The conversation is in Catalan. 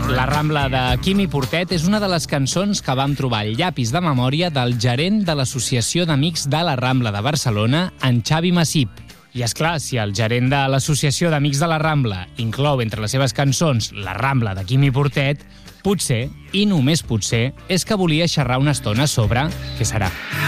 La Rambla de Quimi Portet és una de les cançons que vam trobar al llapis de memòria del gerent de l'Associació d'Amics de la Rambla de Barcelona, en Xavi Massip. I és clar, si el gerent de l'Associació d'Amics de la Rambla inclou entre les seves cançons La Rambla de Quimi Portet, potser, i només potser, és que volia xerrar una estona sobre què serà.